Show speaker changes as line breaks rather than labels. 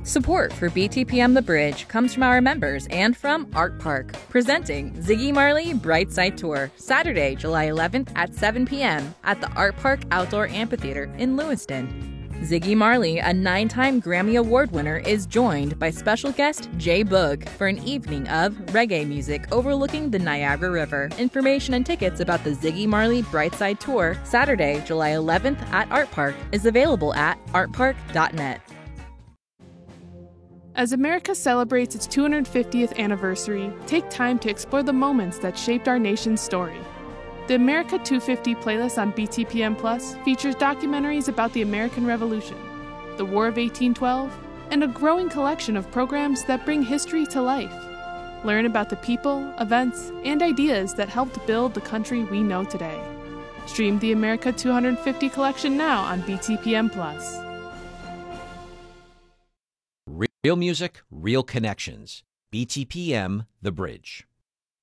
Support for BTPM The Bridge comes from our members and from Art Park, presenting Ziggy Marley Bright Side Tour, Saturday, July 11th at 7 p.m. at the Art Park Outdoor Amphitheater in Lewiston. Ziggy Marley, a 9-time Grammy Award winner, is joined by special guest Jay Boog for an evening of reggae music overlooking the Niagara River. Information and tickets about the Ziggy Marley Brightside Tour, Saturday, July 11th at Art Park, is available at artpark.net.
As America celebrates its 250th anniversary, take time to explore the moments that shaped our nation's story. The America 250 playlist on BTPM Plus features documentaries about the American Revolution, the War of 1812, and a growing collection of programs that bring history to life. Learn about the people, events, and ideas that helped build the country we know today. Stream the America 250 collection now on BTPM Plus.
Real music, real connections. BTPM The Bridge.